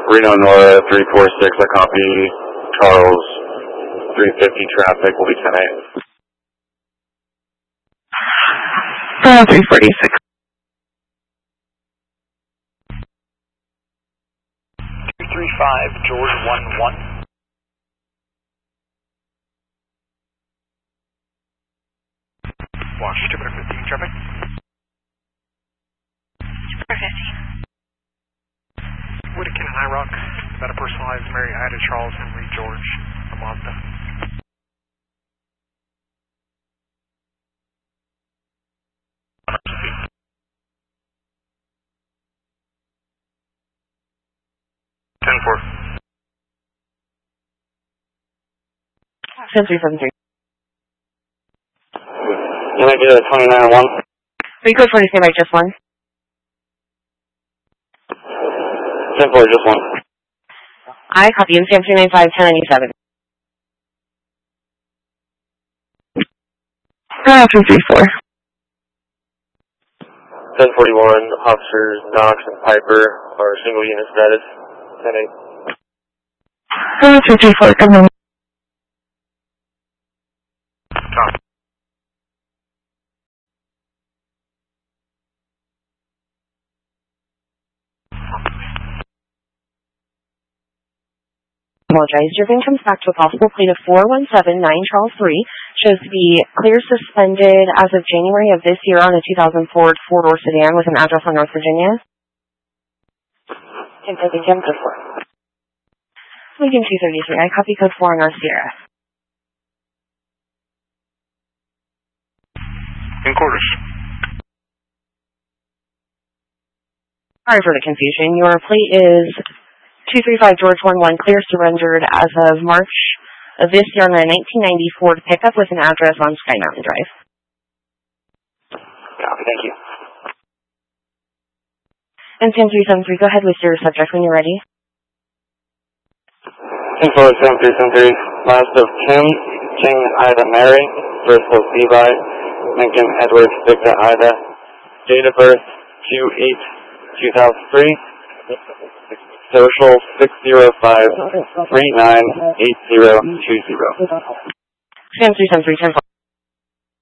Reno Nora 346, I copy Charles 350 traffic, will be 10-8. 346. 235, George 11. Watch, Jupiter 15 traffic. Jupiter 15. Whittakin and High Rock, about a personalized Mary Ida Charles Henry George, a Mazda. Ten-4. 10373. Can I get a 29-1? Code 40, stand by just one. 10-4, just one. I copy NCM 395 1097. 334. 1041, officers Knox and Piper are single unit status. 10-8. 334, come on. Top. Apologize. Your van comes back to a possible plate of 4179 Charles 3. Shows to be clear suspended as of January of this year on a 2000 Ford four-door sedan with an address on North Virginia. Kentucky 10-4. Lincoln 233. I copy code 4 on our Sierra. In quarters. Sorry for the confusion. Your plate is 235 George 11, clear surrendered as of March of this year on a 1990 Ford pickup with an address on Sky Mountain Drive. Copy, thank you. And 10373, go ahead with your subject when you're ready. 10-4, 7373, last of Kim, King Ida Mary, Bristol Levi, Lincoln Edward Victor Ida, date of birth 2/8/2003, social 605-398020. 10373, 10-4.